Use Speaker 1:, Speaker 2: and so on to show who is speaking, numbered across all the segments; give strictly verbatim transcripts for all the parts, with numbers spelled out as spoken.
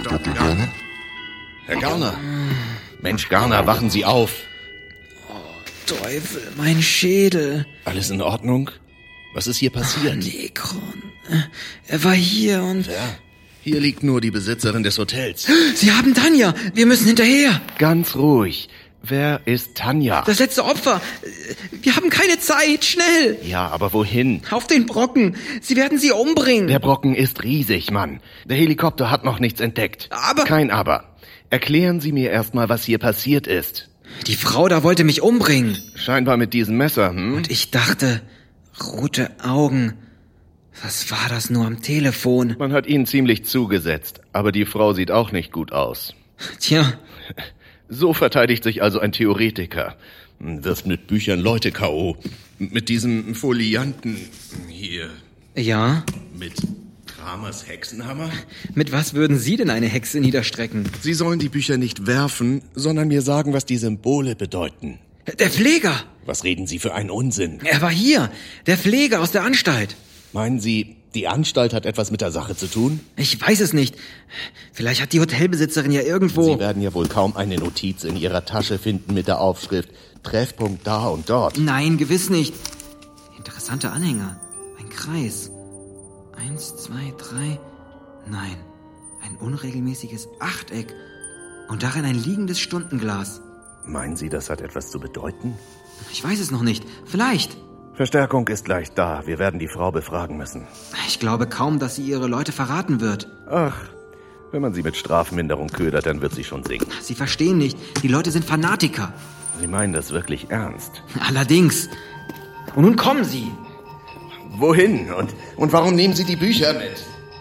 Speaker 1: Doktor Garner?
Speaker 2: Herr Garner! Mensch, Garner, wachen Sie auf!
Speaker 3: Oh, Teufel, mein Schädel.
Speaker 2: Alles in Ordnung? Was ist hier passiert?
Speaker 3: Oh, Nekron. Er war hier und...
Speaker 2: Ja, hier liegt nur die Besitzerin des Hotels.
Speaker 3: Sie haben Tanja! Wir müssen hinterher!
Speaker 2: Ganz ruhig. Wer ist Tanja?
Speaker 3: Das letzte Opfer. Wir haben keine Zeit. Schnell!
Speaker 2: Ja, aber wohin?
Speaker 3: Auf den Brocken. Sie werden sie umbringen.
Speaker 2: Der Brocken ist riesig, Mann. Der Helikopter hat noch nichts entdeckt.
Speaker 3: Aber...
Speaker 2: Kein Aber. Erklären Sie mir erstmal, was hier passiert ist.
Speaker 3: Die Frau da wollte mich umbringen.
Speaker 2: Scheinbar mit diesem Messer, hm?
Speaker 3: Und ich dachte, rote Augen. Was war das nur am Telefon?
Speaker 2: Man hat Ihnen ziemlich zugesetzt, aber die Frau sieht auch nicht gut aus.
Speaker 3: Tja.
Speaker 2: So verteidigt sich also ein Theoretiker. Wirft mit Büchern Leute K O Mit diesem Folianten hier.
Speaker 3: Ja?
Speaker 2: Mit Kramers Hexenhammer?
Speaker 3: Mit was würden Sie denn eine Hexe niederstrecken?
Speaker 2: Sie sollen die Bücher nicht werfen, sondern mir sagen, was die Symbole bedeuten.
Speaker 3: Der Pfleger!
Speaker 2: Was reden Sie für einen Unsinn?
Speaker 3: Er war hier. Der Pfleger aus der Anstalt.
Speaker 2: Meinen Sie, die Anstalt hat etwas mit der Sache zu tun?
Speaker 3: Ich weiß es nicht. Vielleicht hat die Hotelbesitzerin ja irgendwo...
Speaker 2: Sie werden ja wohl kaum eine Notiz in Ihrer Tasche finden mit der Aufschrift Treffpunkt da und dort.
Speaker 3: Nein, gewiss nicht. Interessante Anhänger. Ein Kreis. Eins, zwei, drei... Nein. Ein unregelmäßiges Achteck. Und darin ein liegendes Stundenglas.
Speaker 2: Meinen Sie, das hat etwas zu bedeuten?
Speaker 3: Ich weiß es noch nicht. Vielleicht...
Speaker 2: Verstärkung ist gleich da. Wir werden die Frau befragen müssen.
Speaker 3: Ich glaube kaum, dass sie ihre Leute verraten wird.
Speaker 2: Ach, wenn man sie mit Strafminderung ködert, dann wird sie schon singen.
Speaker 3: Sie verstehen nicht. Die Leute sind Fanatiker.
Speaker 2: Sie meinen das wirklich ernst?
Speaker 3: Allerdings. Und nun kommen Sie.
Speaker 2: Wohin? Und, und warum nehmen Sie die Bücher mit?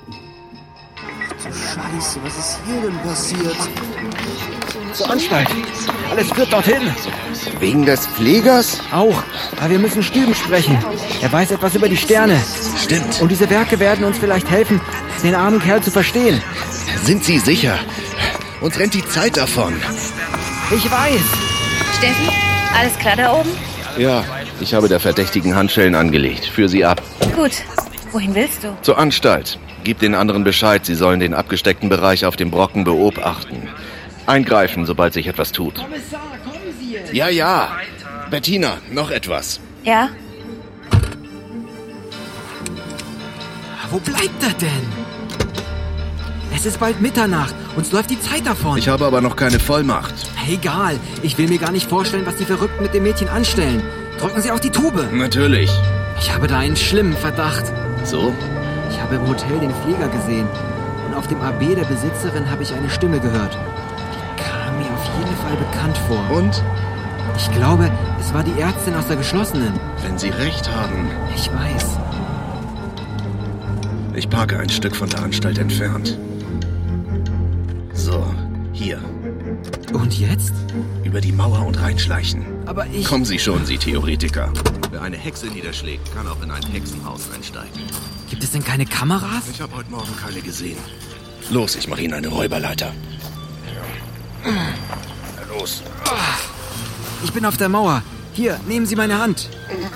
Speaker 1: Scheiße, was ist hier denn passiert?
Speaker 3: Zur Anstalt. Alles führt dorthin.
Speaker 2: Wegen des Pflegers?
Speaker 3: Auch. Aber wir müssen Stüben sprechen. Er weiß etwas über die Sterne.
Speaker 2: Stimmt.
Speaker 3: Und diese Werke werden uns vielleicht helfen, den armen Kerl zu verstehen.
Speaker 2: Sind Sie sicher? Uns rennt die Zeit davon.
Speaker 3: Ich weiß.
Speaker 4: Steffi, alles klar da oben?
Speaker 2: Ja, ich habe der Verdächtigen Handschellen angelegt. Führ sie ab.
Speaker 4: Gut. Wohin willst du?
Speaker 2: Zur Anstalt. Gib den anderen Bescheid, sie sollen den abgesteckten Bereich auf dem Brocken beobachten. Eingreifen, sobald sich etwas tut.
Speaker 3: Kommissar, kommen Sie jetzt.
Speaker 2: Ja, ja. Bettina, noch etwas.
Speaker 4: Ja?
Speaker 3: Wo bleibt er denn? Es ist bald Mitternacht. Uns läuft die Zeit davon.
Speaker 2: Ich habe aber noch keine Vollmacht.
Speaker 3: Egal. Ich will mir gar nicht vorstellen, was die Verrückten mit dem Mädchen anstellen. Drücken Sie auf die Tube.
Speaker 2: Natürlich.
Speaker 3: Ich habe da einen schlimmen Verdacht.
Speaker 2: So?
Speaker 3: Ich habe im Hotel den Pfleger gesehen. Und auf dem A B der Besitzerin habe ich eine Stimme gehört. Die kam mir auf jeden Fall bekannt vor.
Speaker 2: Und?
Speaker 3: Ich glaube, es war die Ärztin aus der geschlossenen.
Speaker 2: Wenn Sie recht haben.
Speaker 3: Ich weiß.
Speaker 2: Ich parke ein Stück von der Anstalt entfernt. So, hier.
Speaker 3: Und jetzt?
Speaker 2: Über die Mauer und reinschleichen.
Speaker 3: Aber ich...
Speaker 2: Kommen Sie schon, Sie Theoretiker. Wer eine Hexe niederschlägt, kann auch in ein Hexenhaus einsteigen.
Speaker 3: Gibt es denn keine Kameras?
Speaker 2: Ich habe heute Morgen keine gesehen. Los, ich mache Ihnen eine Räuberleiter. Los.
Speaker 3: Ich bin auf der Mauer. Hier, nehmen Sie meine Hand.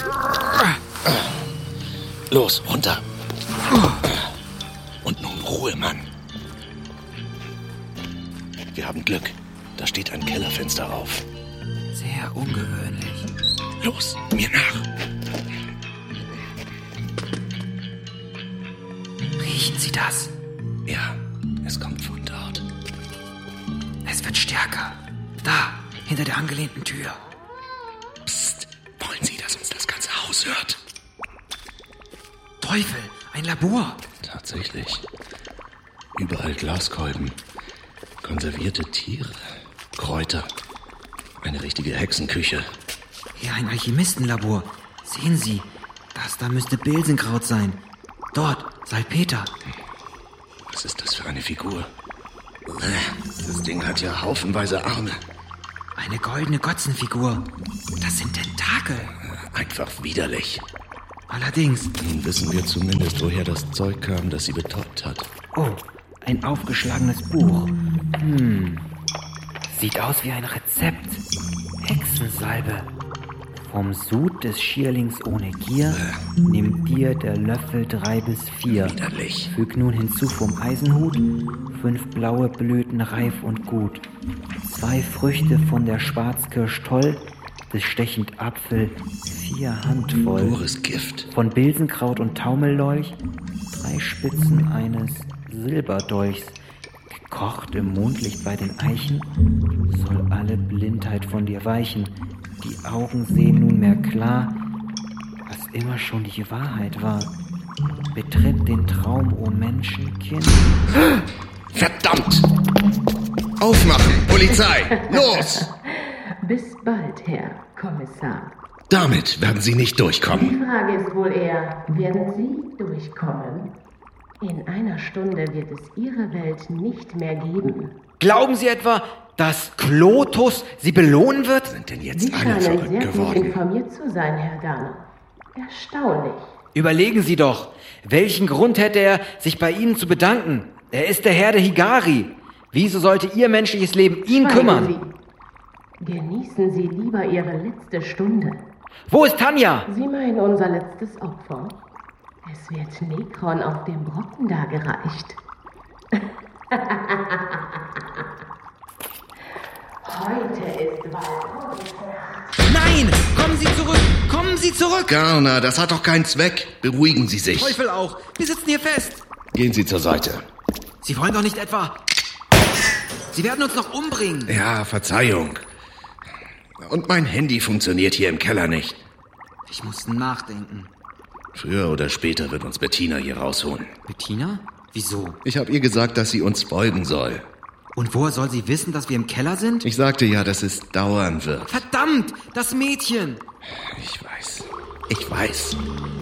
Speaker 2: Los, runter. Und nun Ruhe, Mann. Wir haben Glück. Da steht ein Kellerfenster auf.
Speaker 3: Sehr ungewöhnlich.
Speaker 2: Los, mir nach.
Speaker 3: Riechen Sie das?
Speaker 2: Ja, es kommt von dort.
Speaker 3: Es wird stärker. Da, hinter der angelehnten Tür.
Speaker 2: Psst, wollen Sie, dass uns das ganze Haus hört?
Speaker 3: Teufel, ein Labor.
Speaker 2: Tatsächlich. Überall Glaskolben. Konservierte Tiere. Kräuter. Eine richtige Hexenküche.
Speaker 3: Hier ein Alchemistenlabor. Sehen Sie, das da müsste Bilsenkraut sein. Dort, Salpeter.
Speaker 2: Was ist das für eine Figur? Das Ding hat ja haufenweise Arme.
Speaker 3: Eine goldene Gotzenfigur. Das sind Tentakel.
Speaker 2: Einfach widerlich.
Speaker 3: Allerdings.
Speaker 2: Nun wissen wir zumindest, woher das Zeug kam, das sie betäubt hat.
Speaker 3: Oh, ein aufgeschlagenes Buch. Hm. Sieht aus wie ein Rezept. Hexensalbe. Vom Sud des Schierlings ohne Gier nimm dir der Löffel drei bis vier.
Speaker 2: Widerlich.
Speaker 3: Füg nun hinzu vom Eisenhut fünf blaue Blüten reif und gut. Zwei Früchte von der Schwarzkirsch toll, des stechend Apfel vier Handvoll.
Speaker 2: Pures Gift.
Speaker 3: Von Bilsenkraut und Taumellolch drei Spitzen eines Silberdolchs. Gekocht im Mondlicht bei den Eichen soll alle Blindheit von dir weichen. Die Augen sehen nunmehr klar, was immer schon die Wahrheit war. Betritt den Traum, o Menschenkind.
Speaker 2: Verdammt! Aufmachen, Polizei! Los!
Speaker 5: Bis bald, Herr Kommissar.
Speaker 2: Damit werden Sie nicht durchkommen.
Speaker 5: Die Frage ist wohl eher, werden Sie durchkommen? In einer Stunde wird es Ihre Welt nicht mehr geben.
Speaker 3: Glauben Sie etwa, dass Klotus Sie belohnen wird?
Speaker 2: Sind denn jetzt
Speaker 5: Sie
Speaker 2: alle
Speaker 5: scheinen
Speaker 2: verrückt
Speaker 5: sehr gut
Speaker 2: geworden?
Speaker 5: informiert zu sein, Herr Garner. Erstaunlich.
Speaker 3: Überlegen Sie doch, welchen Grund hätte er, sich bei Ihnen zu bedanken? Er ist der Herr der Higari. Wieso sollte Ihr menschliches Leben ihn
Speaker 5: Schweigen
Speaker 3: kümmern?
Speaker 5: Sie. Genießen Sie lieber Ihre letzte Stunde.
Speaker 3: Wo ist Tanja?
Speaker 5: Sie meinen unser letztes Opfer? Es wird Nekron auf dem Brocken dargereicht. Heute ist Walpurgisnacht.
Speaker 3: Nein! Kommen Sie zurück! Kommen Sie zurück!
Speaker 2: Garner, das hat doch keinen Zweck. Beruhigen Sie sich.
Speaker 3: Teufel auch! Wir sitzen hier fest!
Speaker 2: Gehen Sie zur Seite.
Speaker 3: Sie wollen doch nicht etwa... Sie werden uns noch umbringen!
Speaker 2: Ja, Verzeihung. Und mein Handy funktioniert hier im Keller nicht.
Speaker 3: Ich muss nachdenken.
Speaker 2: Früher oder später wird uns Bettina hier rausholen.
Speaker 3: Bettina? Wieso?
Speaker 2: Ich habe ihr gesagt, dass sie uns folgen soll.
Speaker 3: Und woher soll sie wissen, dass wir im Keller sind?
Speaker 2: Ich sagte ja, dass es dauern wird.
Speaker 3: Verdammt! Das Mädchen!
Speaker 2: Ich weiß. Ich weiß.